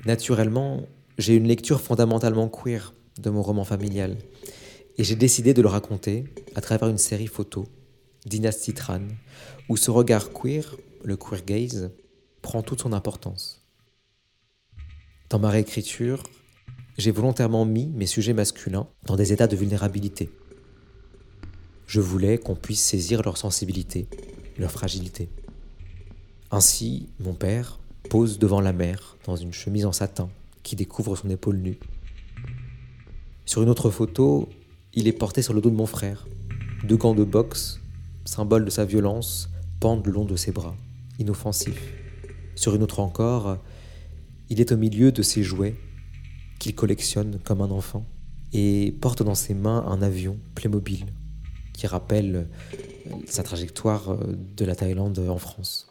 Naturellement, j'ai une lecture fondamentalement queer de mon roman familial et j'ai décidé de le raconter à travers une série photo, Dynasty Tran, où ce regard queer, le queer gaze, prend toute son importance. Dans ma réécriture, j'ai volontairement mis mes sujets masculins dans des états de vulnérabilité. Je voulais qu'on puisse saisir leur sensibilité, leur fragilité. Ainsi, mon père pose devant la mer dans une chemise en satin qui découvre son épaule nue. Sur une autre photo, il est porté sur le dos de mon frère. 2 gants de boxe, symbole de sa violence, pendent le long de ses bras, inoffensifs. Sur une autre encore, il est au milieu de ses jouets qu'il collectionne comme un enfant et porte dans ses mains un avion Playmobil qui rappelle sa trajectoire de la Thaïlande en France.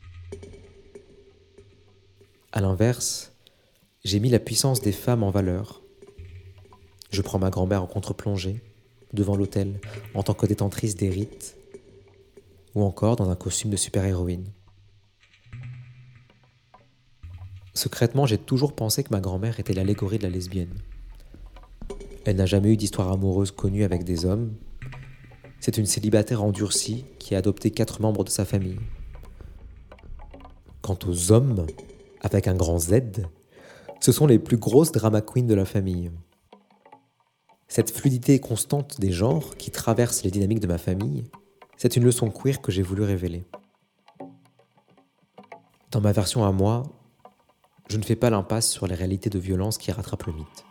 À l'inverse, j'ai mis la puissance des femmes en valeur. Je prends ma grand-mère en contre-plongée, devant l'autel, en tant que détentrice des rites, ou encore dans un costume de super-héroïne. Secrètement, j'ai toujours pensé que ma grand-mère était l'allégorie de la lesbienne. Elle n'a jamais eu d'histoire amoureuse connue avec des hommes. C'est une célibataire endurcie qui a adopté 4 membres de sa famille. Quant aux hommes, avec un grand Z, ce sont les plus grosses drama queens de la famille. Cette fluidité constante des genres qui traverse les dynamiques de ma famille, c'est une leçon queer que j'ai voulu révéler. Dans ma version à moi, je ne fais pas l'impasse sur les réalités de violence qui rattrapent le mythe.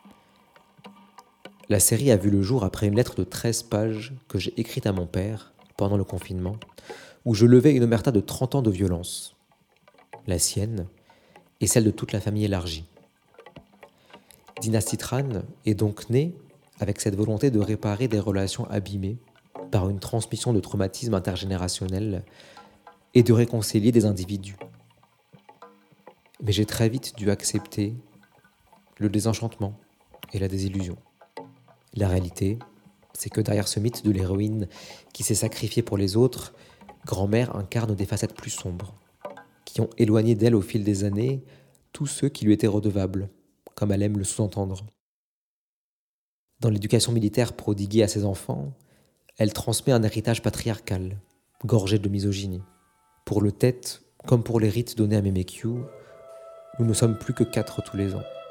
La série a vu le jour après une lettre de 13 pages que j'ai écrite à mon père pendant le confinement, où je levais une omerta de 30 ans de violence, la sienne et celle de toute la famille élargie. Dynasty Tran est donc née avec cette volonté de réparer des relations abîmées par une transmission de traumatismes intergénérationnels et de réconcilier des individus. Mais j'ai très vite dû accepter le désenchantement et la désillusion. La réalité, c'est que derrière ce mythe de l'héroïne qui s'est sacrifiée pour les autres, grand-mère incarne des facettes plus sombres, qui ont éloigné d'elle au fil des années tous ceux qui lui étaient redevables, comme elle aime le sous-entendre. Dans l'éducation militaire prodiguée à ses enfants, elle transmet un héritage patriarcal, gorgé de misogynie. Pour le Tet, comme pour les rites donnés à Memekyuu, nous ne sommes plus que 4 tous les ans.